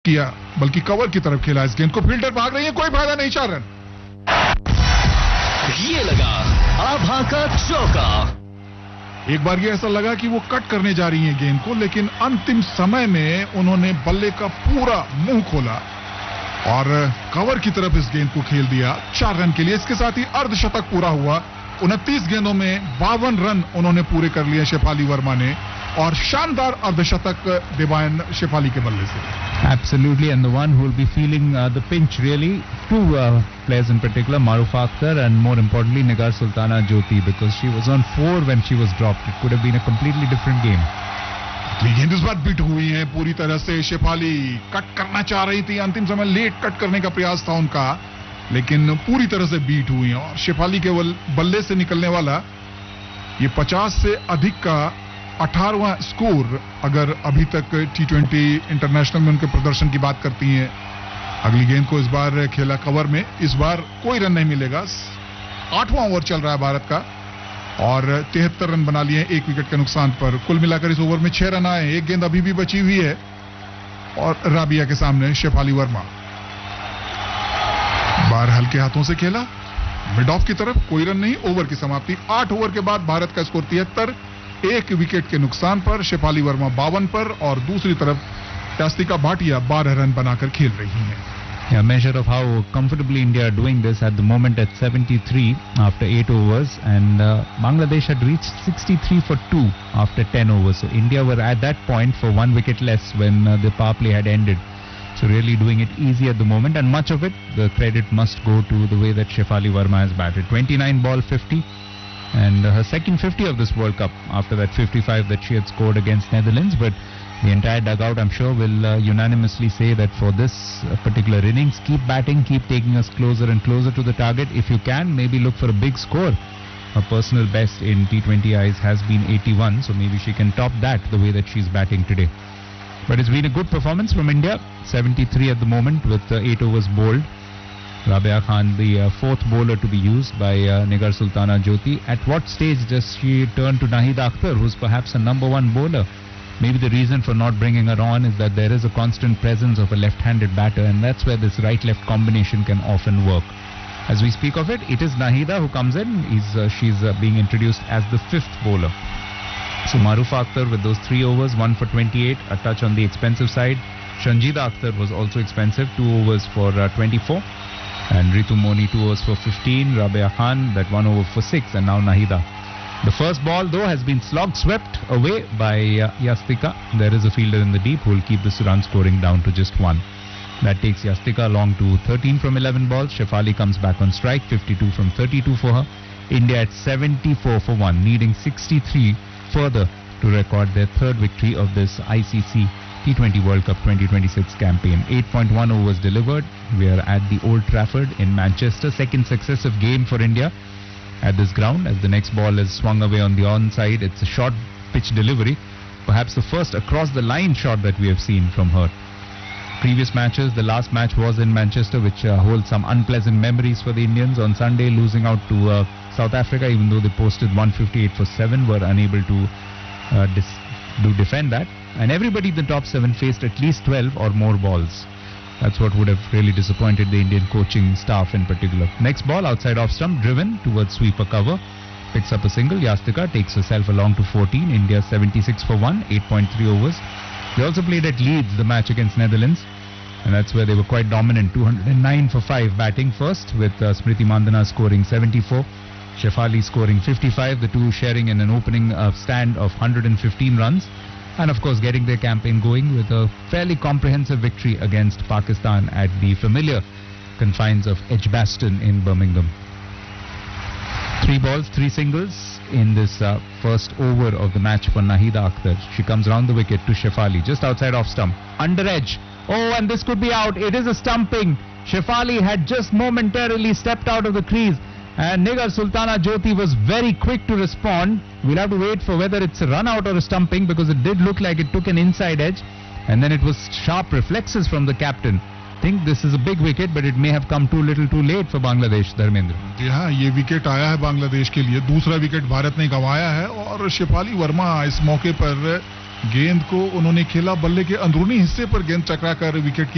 किया, बल्कि कवर की तरफ खेला इस गेंद को। फील्डर भाग रही है, कोई फायदा नहीं, 4 रन। ये लगा आभा का चौका। एक बार ये ऐसा लगा कि वो कट करने जा रही हैं गेंद को, लेकिन अंतिम समय में उन्होंने बल्ले का पूरा मुंह खोला और कवर की तरफ इस गेंद को खेल दिया 4 रन के लिए। इसके साथ ही अर्धशतक पूरा हुआ। 29 गेंदों में 52 रन उन्होंने पूरे कर लिए शेफाली वर्मा ने, और शानदार अर्धशतक देवायन शेफाली के बल्ले से। Absolutely, and the one who will be feeling the pinch really, two players in particular, Maruf Akhtar and more importantly Nigar Sultana Jyoti, because she was on 4 when she was dropped. It could have been a completely different game. गेंद इस बार beat हुई है पूरी तरह से। Shefali cut करना चाह रही थी, अंतिम समय लेट कट करने का प्रयास था उनका, लेकिन पूरी तरह से बीट हुई है। और शेफाली के बल्ले से निकलने वाला ये 50 से अधिक का 18वां स्कोर, अगर अभी तक T20 इंटरनेशनल में उनके प्रदर्शन की बात करती हैं। अगली गेंद को इस बार खेला कवर में, इस बार कोई रन नहीं मिलेगा। 8वां ओवर चल रहा है भारत का और 73 रन बना लिए 1 विकेट के नुकसान पर। कुल मिलाकर इस ओवर में 6 रन आए। एक गेंद अभी भी बची हुई है और राबिया के सामने शेफाली वर्मा। बार हल्के हाथों से खेला मिड ऑफ की तरफ, कोई रन नहीं। ओवर की समाप्ति। 8 ओवर के बाद भारत का स्कोर 73, 1 विकेट के नुकसान पर। शेफाली वर्मा 52 पर और दूसरी तरफ यास्तिका भाटिया 12 रन बनाकर खेल रही हैं। A measure of how comfortably India are doing this at the moment at 73 after 8 overs, and Bangladesh had reached 63 for 2 after 10 overs. So India were at that point for 1 wicket less when the power play had ended. So really doing it easy at the moment, and much of it, the credit must go to the way that Shefali Verma has batted. 29 ball 50, and her second 50 of this World Cup after that 55 that she had scored against Netherlands. But the entire dugout, I'm sure, will unanimously say that for this particular innings, keep batting, keep taking us closer and closer to the target. If you can, maybe look for a big score. Her personal best in T20 eyes has been 81, so maybe she can top that the way that she's batting today. But it's been a good performance from India. 73 at the moment with 8 overs bowled. Rabia Khan, the 4th bowler to be used by Nigar Sultana Jyoti. At what stage does she turn to Nahida Akhtar, who's perhaps a number 1 bowler? Maybe the reason for not bringing her on is that there is a constant presence of a left-handed batter, and that's where this right-left combination can often work. As we speak of it, it is Nahida who comes in. She's being introduced as the 5th bowler. So Maruf Akhtar with those 3 overs, 1 for 28, a touch on the expensive side. Shanjida Akhtar was also expensive, 2 overs for 24. And Ritu Moni 2 overs for 15. Rabia Khan, that 1 over for 6, and now Nahida. The first ball, though, has been swept away by Yastika. There is a fielder in the deep who will keep this run scoring down to just 1. That takes Yastika along to 13 from 11 balls. Shefali comes back on strike, 52 from 32 for her. India at 74 for 1, needing 63 further to record their 3rd victory of this ICC T20 World Cup 2026 campaign. 8.1 overs delivered. We are at the Old Trafford in Manchester. Second successive game for India at this ground, as the next ball is swung away on the onside. It's a short pitch delivery, perhaps the first across the line shot that we have seen from her. Previous matches, the last match was in Manchester, which holds some unpleasant memories for the Indians. On Sunday, losing out to South Africa, even though they posted 158 for 7, were unable to defend that. And everybody in the top 7 faced at least 12 or more balls. That's what would have really disappointed the Indian coaching staff in particular. Next ball, outside off stump, driven towards sweeper cover. Picks up a single. Yastika takes herself along to 14. India 76 for 1, 8.3 overs. They also played at Leeds, the match against Netherlands. And that's where they were quite dominant. 209 for 5 batting first, with Smriti Mandhana scoring 74. Shefali scoring 55. The two sharing in an opening stand of 115 runs. And of course getting their campaign going with a fairly comprehensive victory against Pakistan at the familiar confines of Edgbaston in Birmingham. 3 balls, 3 singles in this first over of the match for Nahida Akhtar. She comes round the wicket to Shefali, just outside off stump. Under edge. Oh, and this could be out. It is a stumping. Shefali had just momentarily stepped out of the crease, and Nigar Sultana Jyoti was very quick to respond. We'll have to wait for whether it's a run out or a stumping, because it did look like it took an inside edge, and then it was sharp reflexes from the captain. I think this is a big wicket, but it may have come too little too late for Bangladesh, Dharmendra. जी हाँ, ये wicket आया है बांग्लादेश के लिए। दूसरा wicket Bharat ने गंवाया है, और शेफाली वर्मा इस मौके पर गेंद को उन्होंने खेला, बल्ले के अंदरूनी हिस्से पर गेंद चकराकर विकेट की